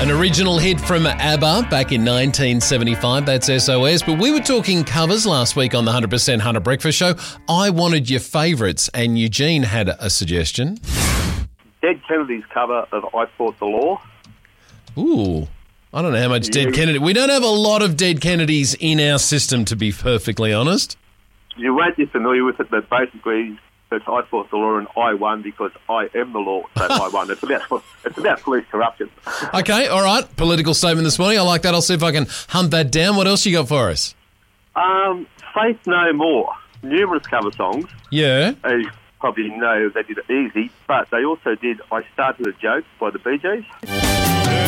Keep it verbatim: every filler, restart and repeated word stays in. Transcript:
An original hit from ABBA back in nineteen seventy-five, that's S O S. But we were talking covers last week on the one hundred percent Hunter Breakfast Show. I wanted your favourites, and Eugene had a suggestion. Dead Kennedy's cover of I Fought the Law. Ooh, I don't know how much Dead Yeah. Kennedy... We don't have a lot of Dead Kennedys in our system, to be perfectly honest. You won't be familiar with it, but basically it's I Fought the Law and I won because I am the law, so I won. It's about, it's about police corruption. Okay, all right. Political statement this morning. I like that. I'll see if I can hunt that down. What else you got for us? Um, Faith No More. Numerous cover songs. Yeah. As you probably know, they did it easy, but they also did I Started a Joke by the Bee Gees.